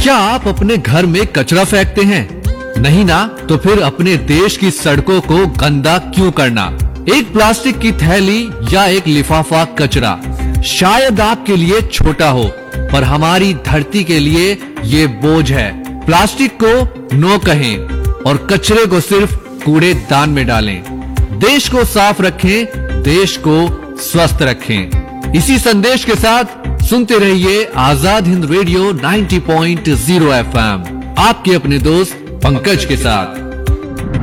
क्या आप अपने घर में कचरा फेंकते हैं? नहीं ना, तो फिर अपने देश की सड़कों को गंदा क्यों करना? एक प्लास्टिक की थैली या एक लिफाफा कचरा शायद आपके लिए छोटा हो, पर हमारी धरती के लिए ये बोझ है। प्लास्टिक को नो कहें और कचरे को सिर्फ कूड़ेदान में डालें। देश को साफ रखें, देश को स्वस्थ रखें। इसी संदेश के साथ सुनते रहिए आजाद हिंद रेडियो 90.0 FM, आपके अपने दोस्त पंकज के साथ।